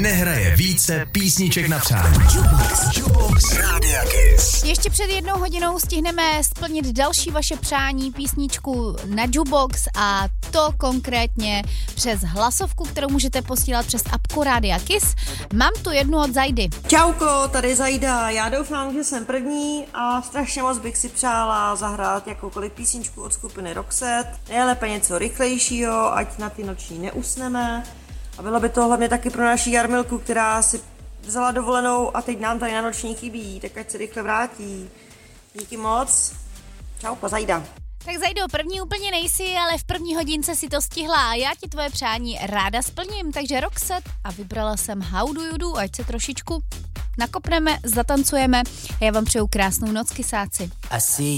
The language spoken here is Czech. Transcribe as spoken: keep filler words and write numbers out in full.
nehraje více písniček na přání. Jukebox. Jukebox Rádia Kiss. Ještě před jednou hodinou stihneme splnit další vaše přání, písničku na Jukebox, a to konkrétně přes hlasovku, kterou můžete posílat přes apku Rádia Kiss. Mám tu jednu od Zajdy. Čauko, tady Zajda. Já doufám, že jsem první a strašně moc bych si přála zahrát jakoukoliv písničku od skupiny Roxette. Nejlépe něco rychlejšího, ať na ty noční neusneme. A bylo by to hlavně taky pro naši Jarmilku, která si vzala dovolenou a teď nám tady na noční chybí, tak ať se rychle vrátí. Díky moc. Čauko, Zajda. Tak Zajdo, první úplně nejsi, ale v první hodince si to stihla a já ti tvoje přání ráda splním, takže Roxette a vybrala jsem How Do You Do, ať se trošičku nakopneme, zatancujeme a já vám přeju krásnou noc, kysáci.